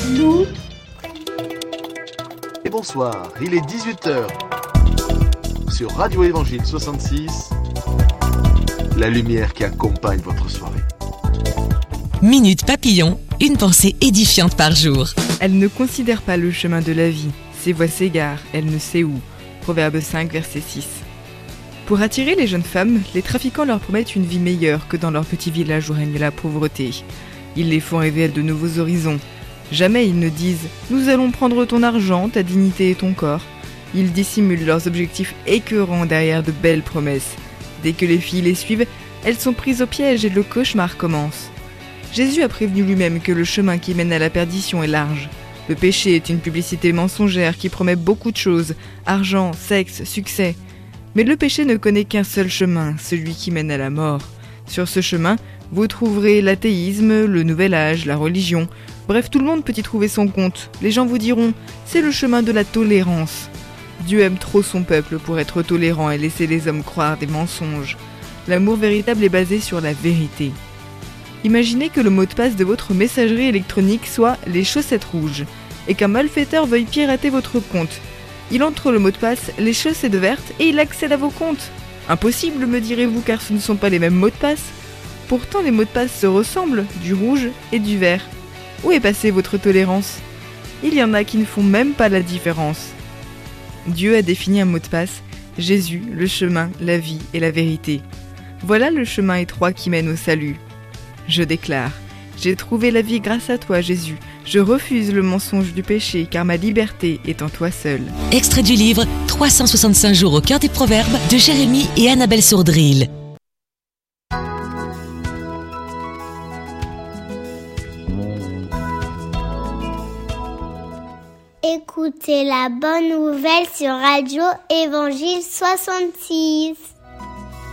Lou. Et bonsoir, il est 18h. Sur Radio Évangile 66, la lumière qui accompagne votre soirée. Minute Papillon, une pensée édifiante par jour. Elle ne considère pas le chemin de la vie. Ses voies s'égarent, elle ne sait où. Proverbe 5, verset 6. Pour attirer les jeunes femmes, les trafiquants leur promettent une vie meilleure que dans leur petit village où règne la pauvreté. Ils les font rêver à de nouveaux horizons. Jamais ils ne disent « Nous allons prendre ton argent, ta dignité et ton corps ». Ils dissimulent leurs objectifs écœurants derrière de belles promesses. Dès que les filles les suivent, elles sont prises au piège et le cauchemar commence. Jésus a prévenu lui-même que le chemin qui mène à la perdition est large. Le péché est une publicité mensongère qui promet beaucoup de choses, argent, sexe, succès. Mais le péché ne connaît qu'un seul chemin, celui qui mène à la mort. Sur ce chemin, vous trouverez l'athéisme, le nouvel âge, la religion. Bref, tout le monde peut y trouver son compte. Les gens vous diront, c'est le chemin de la tolérance. Dieu aime trop son peuple pour être tolérant et laisser les hommes croire des mensonges. L'amour véritable est basé sur la vérité. Imaginez que le mot de passe de votre messagerie électronique soit « les chaussettes rouges » et qu'un malfaiteur veuille pirater votre compte. Il entre le mot de passe « les chaussettes vertes » et il accède à vos comptes. Impossible, me direz-vous, car ce ne sont pas les mêmes mots de passe. Pourtant, les mots de passe se ressemblent, du rouge et du vert. Où est passée votre tolérance ? Il y en a qui ne font même pas la différence. Dieu a défini un mot de passe, Jésus, le chemin, la vie et la vérité. Voilà le chemin étroit qui mène au salut. Je déclare, j'ai trouvé la vie grâce à toi, Jésus. Je refuse le mensonge du péché, car ma liberté est en toi seul. Extrait du livre 365 jours au cœur des proverbes de Jérémie et Annabelle Sourdril. Écoutez la bonne nouvelle sur Radio Évangile 66.